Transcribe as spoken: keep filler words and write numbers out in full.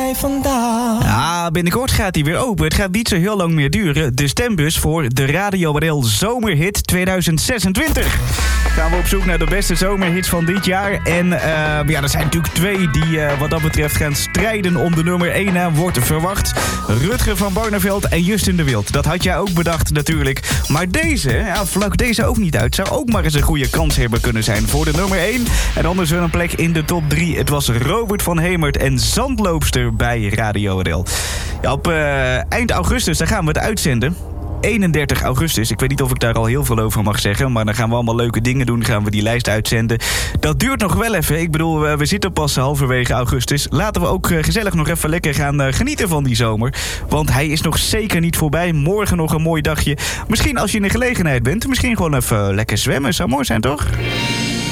mij vandaag. Ja, binnenkort gaat hij weer open. Het gaat niet zo heel lang meer duren. De stembus voor de Radio R L Zomerhit tweeduizend zesentwintig. Gaan we op zoek naar de beste zomerhits van dit jaar. En uh, ja, er zijn natuurlijk twee die uh, wat dat betreft gaan strijden om de nummer één naam, wordt verwacht. Rutger van Barneveld en Justin de Wild. Dat had jij ook bedacht natuurlijk. Maar deze, ja, vlak deze ook niet uit. Zou ook maar eens een goede kans hebben kunnen zijn voor de nummer één. En anders wel een plek in de top drie. Het was Robert van Hemert en Zandloopster bij Radio R L. Ja, op uh, eind augustus, daar gaan we het uitzenden. eenendertig augustus. Ik weet niet of ik daar al heel veel over mag zeggen, maar dan gaan we allemaal leuke dingen doen. Gaan we die lijst uitzenden. Dat duurt nog wel even. Ik bedoel, we zitten pas halverwege augustus. Laten we ook gezellig nog even lekker gaan genieten van die zomer. Want hij is nog zeker niet voorbij. Morgen nog een mooi dagje. Misschien als je in de gelegenheid bent, misschien gewoon even lekker zwemmen. Zou mooi zijn, toch?